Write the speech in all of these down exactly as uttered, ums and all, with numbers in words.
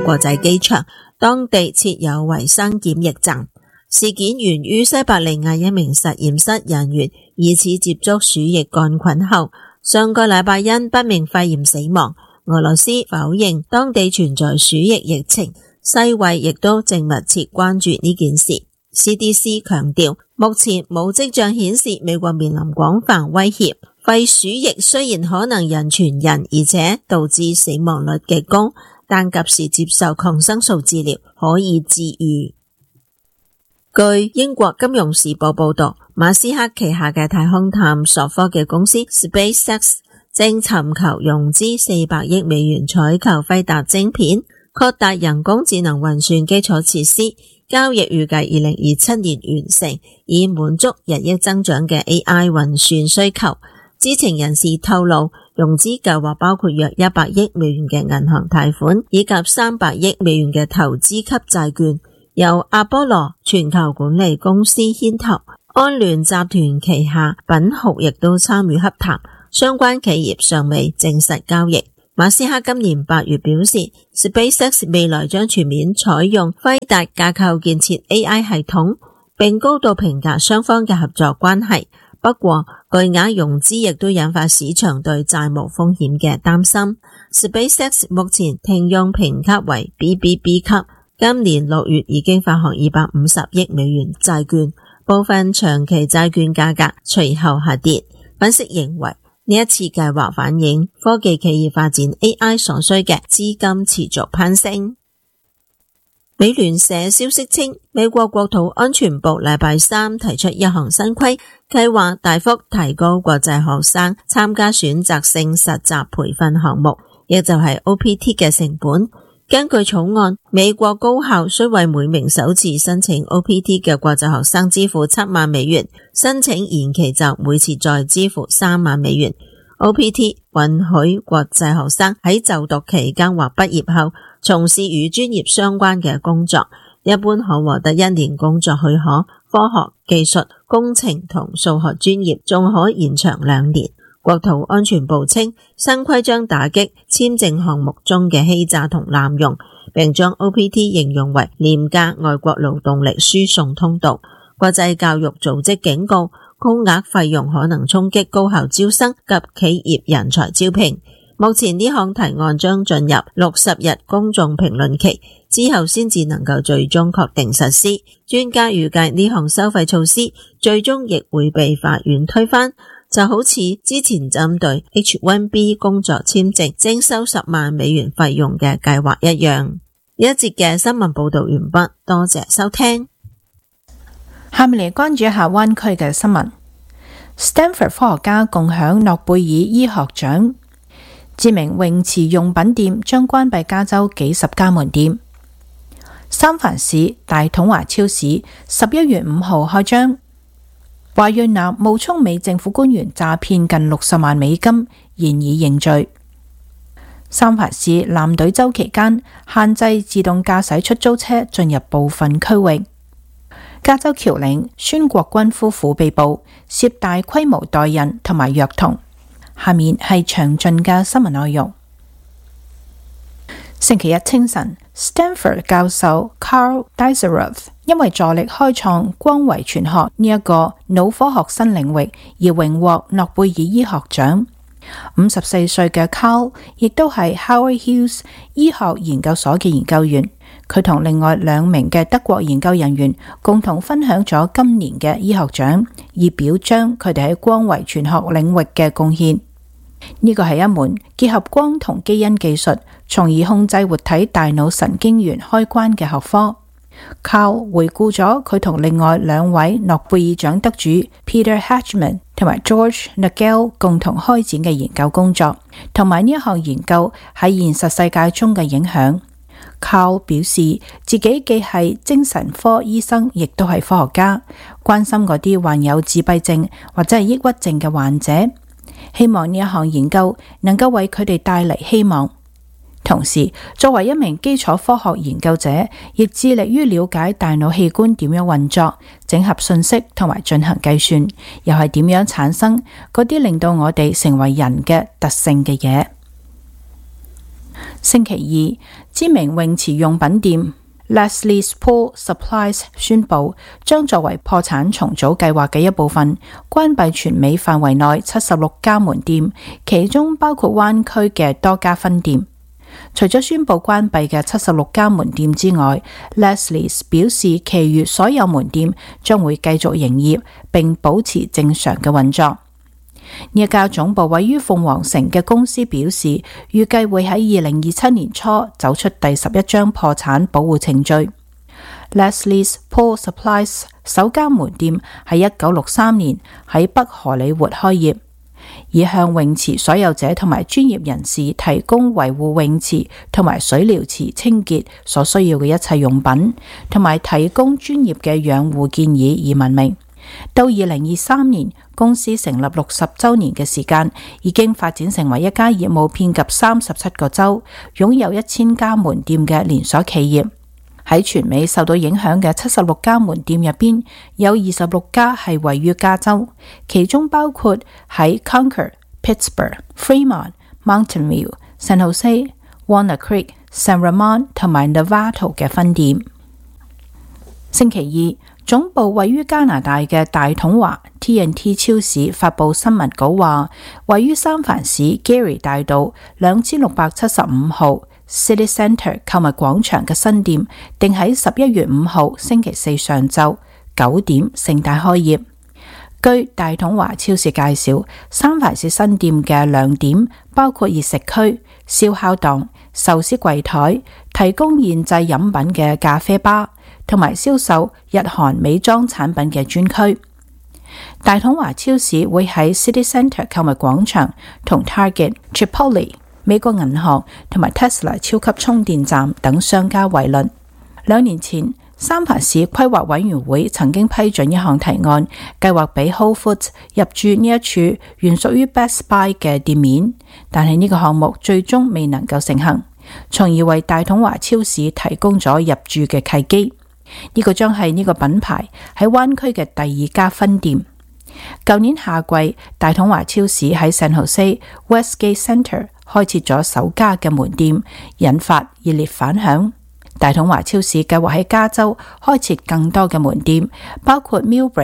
國際機場，當地設有衛生檢疫站。事件源於西伯利亞一名實驗室人員疑似接觸鼠疫桿菌後，上個禮拜因不明肺炎死亡。俄羅斯否認當地存在鼠疫疫情，世衛亦都正密切關注呢件事。C D C 強調，目前冇跡象顯示美國面臨廣泛威脅。肺鼠疫雖然可能人傳人，而且導致死亡率極高，但及時接受抗生素治療可以治癒。據英國金融時報報道，馬斯克旗下嘅太空探索科技公司 SpaceX 正尋求融資四百億美元採購輝達晶片，擴大人工智能運算基礎設施。交易預計二零二七年完成，以滿足日益增長嘅 A I 運算需求。知情人士透露，融資計劃包括約一百億美元嘅銀行貸款，以及三百億美元嘅投資級債券。由阿波羅全球管理公司牽頭，安聯集團旗下品豪亦都參與洽談，相關企業尚未證實交易。馬斯克今年八月表示 ，SpaceX 未來將全面採用輝達架構建設 A I 系統，並高度評價雙方嘅合作關係。不過，巨額融資亦都引發市場對債務風險嘅擔心。SpaceX 目前停用評級為 B B B 級。今年六月已經發行二百五十億美元債券，部分長期債券價格隨後下跌。分析認為，呢一次計劃反映科技企業發展 A I 所需嘅資金持續攀升。美聯社消息稱，美國國土安全部禮拜三提出一項新規，計劃大幅提高國際學生參加選擇性實習培訓項目，亦就係 O P T 嘅成本。根據草案，美國高校需為每名首次申請 O P T 嘅國際學生支付七萬美元，申請延期就每次再支付三萬美元。O P T 允許國際學生喺就讀期間或畢業後從事與專業相關嘅工作，一般可獲得一年工作許可，科學、技術、工程同數學專業仲可延長兩年。國土安全部稱，新規將打擊簽證項目中嘅欺詐同濫用，並將 O P T 形容為廉價外國勞動力輸送通道。國際教育組織警告，高額費用可能衝擊高校招生及企業人才招聘。目前呢項提案將進入六十日公眾評論期，之後先至能夠最終確定實施。專家預計呢項收費措施最終亦會被法院推翻。就好似之前針對 H 一 B 工作簽證徵收十萬美元費用嘅計劃一樣。呢一節嘅新聞報道完畢，多謝收聽。 下面嚟關注一下灣區嘅新聞。Stanford 科學家共享諾貝爾醫學獎。知名泳池用品店將關閉加州幾十家門店。三藩市大統華超市十一月五號開張。華裔男冒充美政府官員詐騙近六十萬美金，現已認罪。三藩市藍隊週期間限制自動駕駛出租車進入部分區域。加州僑領孫國軍夫婦被捕，涉大規模代孕同埋虐童。下面係詳盡嘅新聞內容。星期一清晨 Stanford 教授 Carl Deiseroth 因為助力開創光遺傳學呢一個腦科學新領域而榮獲諾貝爾醫學獎。五十四歲嘅 Carl 亦都係 Howard Hughes 醫學研究所嘅研究員，佢同另外兩名嘅德國研究人員共同分享咗今年嘅醫學獎，以表彰佢哋喺光遺傳學領域嘅貢獻。呢個係一門結合光同基因技術，從而控制活體大腦神經元開關嘅學科。Carl 回顧咗佢同另外兩位諾貝爾獎得主 Peter Hachman 同埋 George Nagel 共同開展嘅研究工作，同埋呢一項研究喺現實世界中嘅影響。Carl 表示自己既係精神科醫生，亦都係科學家，關心嗰啲患有自閉症或者係抑鬱症嘅患者。希望呢一項研究能夠為佢哋帶嚟希望。同時，作為一名基礎科學研究者，亦致力於了解大腦器官點樣運作、整合信息同埋進行計算，又係點樣產生嗰啲令到我哋成為人嘅特性嘅嘢。 星期二，知名泳池用品店 Leslie's Pool Supplies 宣布，將作為破產重組計劃嘅一部分，關閉全美範圍內七十六家門店，其中包括灣區嘅多家分店。除咗宣布關閉嘅七十六家門店之外， Leslie's 表示其餘所有門店將會繼續營業並保持正常嘅運作。呢一家總部位於鳳凰城嘅公司表示，預計會喺二零二七年初走出第十一章破產保護程序。Leslie's Pool Supplies 首間門店喺一九六三年喺北荷里活開業，以向泳池所有者同埋專業人士提供維護泳池同埋水療池清潔所需要嘅一切用品，同埋提供專業嘅養護建議而聞名。到二零二三年，公司成立六十周年嘅時間，已經發展成為一家業務遍及三十七個州、擁有一千家門店嘅連鎖企業。喺全美受到影響嘅七十六家門店入邊，有二十六家係位於加州，其中包括喺 Concord、Pittsburgh、Fremont、Mountain View、San Jose、Walnut Creek、San Ramon 同埋 Novato 嘅分店。星期二，總部位於加拿大嘅大統華 T and T 超市發佈新聞稿話，位於三藩市 Geary 大道兩千六百七十五號 City Centre 購物廣場嘅新店定喺十一月五號星期四上晝九點盛大開業。據大統華超市介紹，三藩市新店嘅亮點包括熱食區、燒烤檔、壽司櫃台、提供現製飲品嘅咖啡吧，同埋銷售日韓美妝產品嘅專區。大統華超市會喺 City Centre 購物廣場同 Target、Chipotle、美國銀行同埋 Tesla 超級充電站等商家為鄰。兩年前，三藩市規劃委員會曾經批准一項提案，計劃俾 Whole Foods 入駐呢一處原屬於 Best Buy 嘅店面，但係呢個項目最終未能夠成行，從而為大統華超市提供咗入駐嘅契機。呢個將係呢個品牌喺灣區嘅第二家分店。舊年夏季，大統華超市喺 San Jose Westgate Center 開設咗首家嘅門店，引發熱烈反響。大統華超市計劃喺加州開設更多嘅門店，包括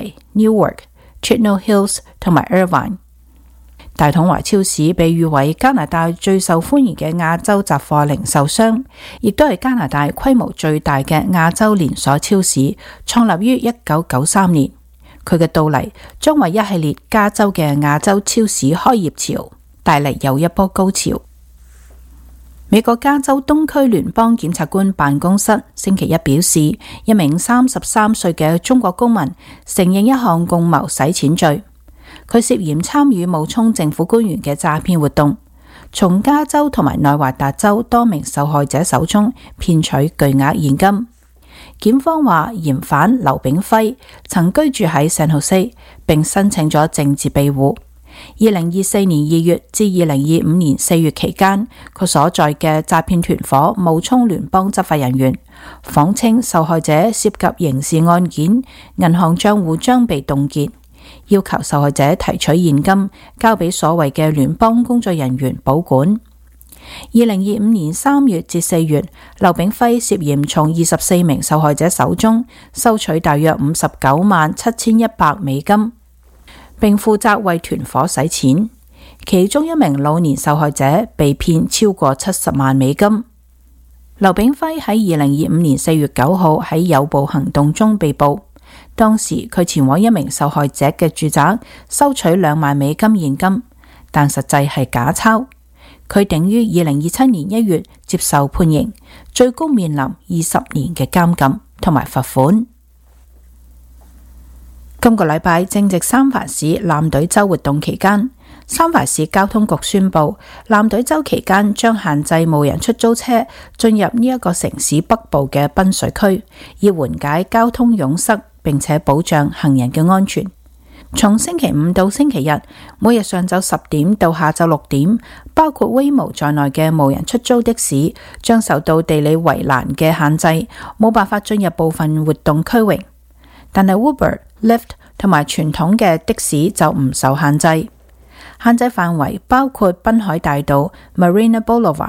Millbrae、Newark、Chino Hills 同埋 Irvine。大統華超市被譽為加拿大最受歡迎嘅亞洲雜貨零售商，亦都係加拿大規模最大嘅亞洲連鎖超市，創立於一九九三年。佢嘅到嚟將為一系列加州嘅亞洲超市開業潮帶嚟又一波高潮。美國加州東區聯邦檢察官辦公室星期一表示，一名三十三歲嘅中國公民承認一項共謀洗錢罪，佢涉嫌參與冒充政府官員嘅詐騙活動，從加州同埋內華達州多名受害者手中騙取巨額現金。檢方話，嫌犯劉炳輝曾居住喺 San Jose， 並申請咗政治庇護。二零二四年二月至二零二五年四月期間，佢所在嘅詐騙團伙冒充聯邦執法人員，謊稱受害者涉及刑事案件，銀行賬戶將被凍結，要求受害者提取現金交俾所謂嘅聯邦工作人員保管。二零二五年三月至四月，劉炳輝涉嫌從二十四名受害者手中收取大約五十九萬七千一百美金，並負責為團伙洗錢。其中一名老年受害者被騙超過七十萬美金。劉炳輝喺二零二五年四月九號喺誘捕行動中被捕，當時佢前往一名受害者嘅住宅收取兩萬美金現金，但實際係假鈔。佢定於二零二七年一月接受判刑，最高面臨二十年嘅監禁同埋罰款。今個禮拜正值三藩市艦隊週活動期間，三藩市交通局宣布，艦隊週期間將限制無人出租車進入呢一個城市北部嘅濱水區，以緩解交通擁塞，並且保障行人嘅安全。從星期五到星期日，每日上晝十點到下晝六點，包括 Waymo 在內嘅無人出租的士將受到地理圍欄嘅限制，冇辦法進入部分活動區域。但係 Uber、Lyft 同埋傳統嘅的，的士就唔受限制。限制範圍包括濱海大道 Marina Boulevard、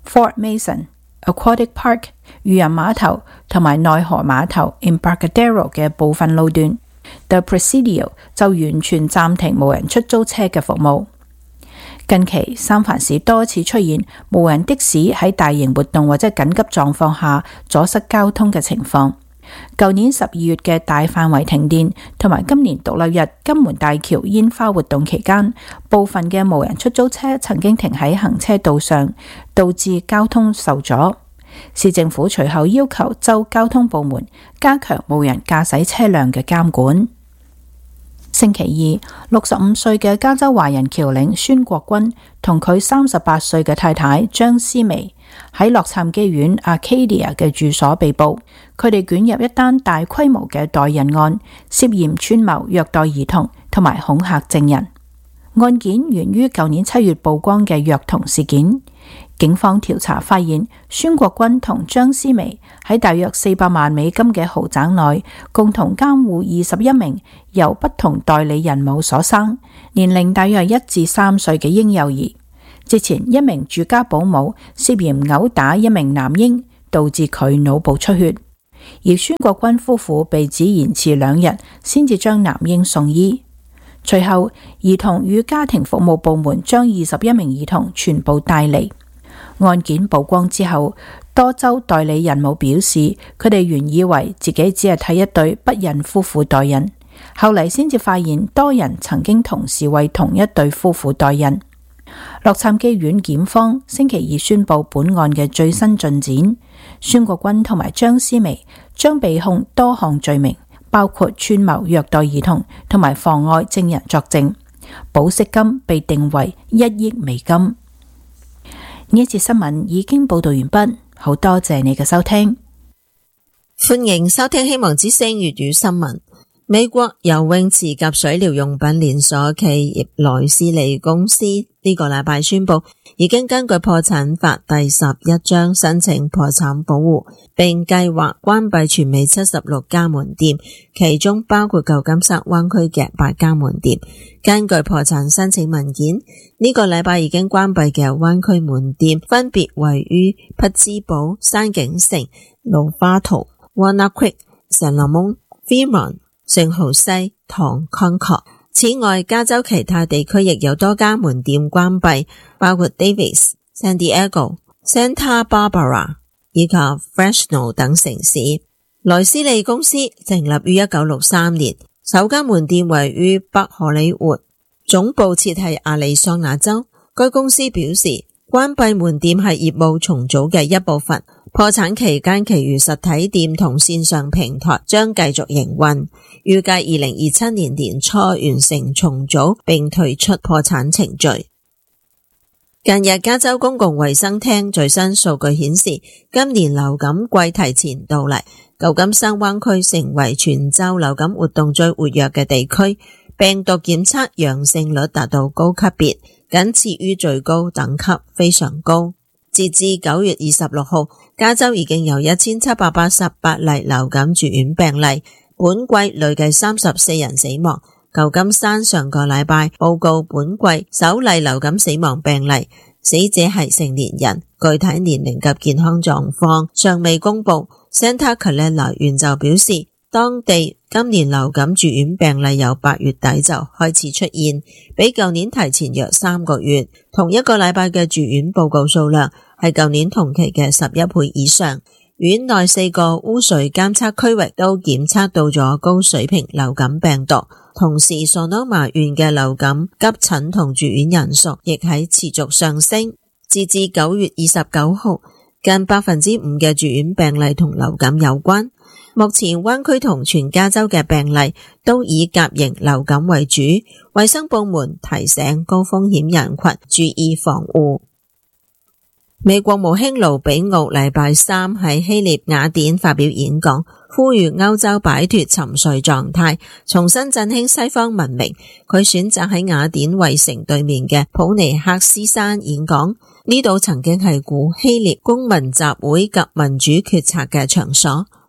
Fort Mason、Aquatic Park、漁人碼頭同埋內河碼頭 Embarcadero 嘅部分路段。The Presidio 就完全暫停無人出租車嘅服務。近期三藩市多次出現無人的士喺大型活動或者緊急狀況下阻塞交通嘅情況。舊年十二月嘅大範圍停電同埋今年獨立日金門大橋煙花活動期間，部分嘅無人出租車曾經停喺行車道上，導致交通受阻。市政府隨後要求州交通部門加強無人駕駛車輛嘅監管。星期二，六十五歲嘅加州華人僑領孫國軍同佢三十八歲嘅太太張思薇喺洛杉磯縣 Arcadia 嘅住所被捕，佢哋捲入一單大規模嘅代孕案，涉嫌串謀虐待兒童同埋恐嚇證人。案件源於舊年七月曝光嘅虐童事件。警方調查發現，孫國軍同張思薇喺大約四百萬美金嘅豪宅內，共同監護二十一名由不同代理人母所生、年齡大約一至三歲嘅嬰幼兒。之前一名住家保姆涉嫌毆打一名男嬰，導致佢腦部出血，而孫國軍夫婦被指延遲兩日先至將男嬰送醫。隨後，兒童與家庭服務部門將二十一名兒童全部帶離。案件曝光之後，多州代理人母表示，佢哋原以為自己只係替一對不孕夫婦代孕，後嚟先至發現多人曾經同時為同一對夫婦代孕。洛杉磯縣檢方星期二宣布本案嘅最新進展，孫國軍同埋張思薇將被控多項罪名，包括串謀虐待兒童同埋妨礙證人作證，保釋金被定為一億美金。呢一節新聞已經報道完畢，好多謝你嘅收聽。 歡迎收聽希望之聲粵語新聞。美國游泳池及水療用品連鎖企業萊斯利公司呢個禮拜宣布，已經根據破產法第十一章申請破產保護，並計劃關閉全美七十六家門店，其中包括舊金山灣區嘅八家門店。根據破產申請文件，呢、這個禮拜已經關閉嘅灣區門店分別位於匹茲堡、山景城、魯花圖、Walnut Creek、聖洛蒙、Fremont、聖荷西、唐康確。此外，加州其他地區亦有多家門店關閉，包括 Davis、San Diego、Santa Barbara 以及 Fresno 等城市。萊斯利公司成立於一九六三年，首間門店位於北荷里活，總部設喺亞利桑那州。該公司表示，關閉門店係業務重組嘅一部分。破產期間，其餘實體店同線上平台將繼續營運，預計二零二七年年初完成重組並退出破產程序。近日，加州公共衛生廳最新數據顯示，今年流感季提前到嚟，舊金山灣區成為全州流感活動最活躍嘅地區，病毒檢測陽性率達到高級別，僅次於最高等級，非常高。截至九月二十六號，加州已經有一千七百八十八例流感住院病例，本季累計三十四人死亡。舊金山上個禮拜報告本季首例流感死亡病例，死者係成年人，具體年齡及健康狀況尚未公布。Santa Clara 縣就表示，當地今年流感住院病例由八月底就開始出現，比舊年提前約三個月。同一個禮拜嘅住院報告數量係舊年同期嘅十一倍以上。院內四個污水監測區域都檢測到咗高水平流感病毒，同時Sonoma縣嘅流感急診同住院人數亦喺持續上升。截至九月二十九號，近百分之五嘅住院病例同流感有關。目前灣區同全加州嘅病例都以甲型流感為主，衛生部門提醒高風險人群注意防護。美國務卿盧比奧禮拜三喺希臘雅典發表演講，呼籲歐洲擺脫沉睡狀態，重新振興西方文明。佢選擇喺雅典衛城對面嘅普尼克斯山演講，呢度曾經係古希臘公民集會及民主決策嘅場所。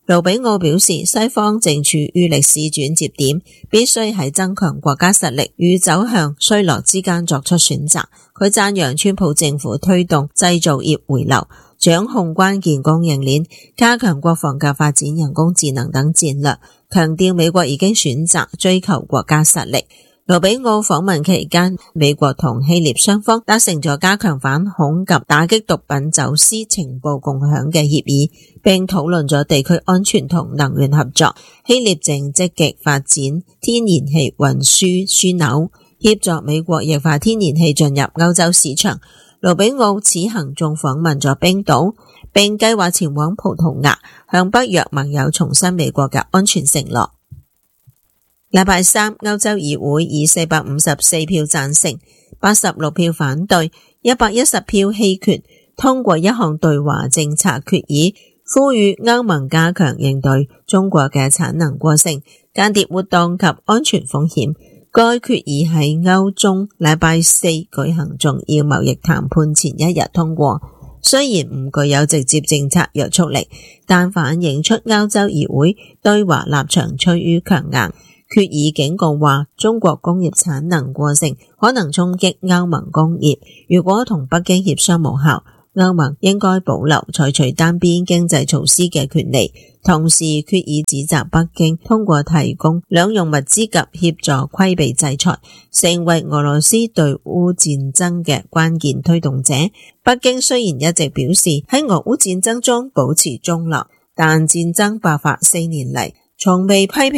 盧比奧表示，西方正處於歷史轉折點，必須喺增強國家實力與走向衰落之間作出選擇。佢讚揚川普政府推動製造業回流，掌控關鍵供應鏈，加強國防及發展人工智能等戰略，強調美國已經選擇追求國家實力。盧比奧訪問期間，美國同希臘雙方達成咗加強反恐及打擊毒品走私情報共享嘅協議，並討論咗地區安全同能源合作。希臘正積極發展天然氣運輸樞紐，協助美國液化天然氣進入歐洲市場。盧比奧此行仲訪問咗冰島，並計劃前往葡萄牙，向北約盟友重申美國嘅安全承諾。禮拜三，歐洲議會以四百五十四票贊成、八十六票反對、一百一十票棄權通過一項對華政策決議，呼籲歐盟加強應對中國嘅產能過剩、間諜活動及安全風險。該決議喺歐中禮拜四舉行重要貿易談判前一日通過，雖然唔具有直接政策約束力，但反映出歐洲議會對華立場趨於強硬。決議警告話，中國工業產能過剩可能衝擊歐盟工業，如果同北京協商無效，歐盟應該保留採取單邊經濟措施嘅權利。同時，決議指責北京通過提供兩用物資及協助規避制裁，成為俄羅斯對烏戰爭嘅關鍵推動者。北京雖然一直表示喺俄烏戰爭中保持中立，但戰爭爆發四年嚟，從未批評